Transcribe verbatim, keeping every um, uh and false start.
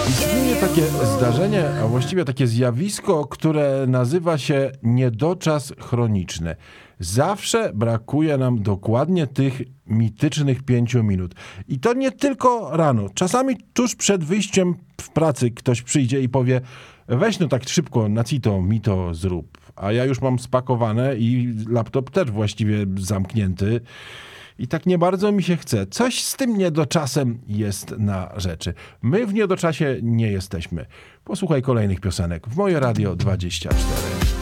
Istnieje takie zdarzenie, a właściwie takie zjawisko, które nazywa się niedoczas chroniczny. Zawsze brakuje nam dokładnie tych mitycznych pięciu minut. I to nie tylko rano. Czasami tuż przed wyjściem w pracy ktoś przyjdzie i powie: weź no tak szybko, na cito mi to zrób. A ja już mam spakowane i laptop też właściwie zamknięty. I tak nie bardzo mi się chce. Coś z tym niedoczasem jest na rzeczy. My w niedoczasie nie jesteśmy. Posłuchaj kolejnych piosenek w Moje Radio dwadzieścia cztery.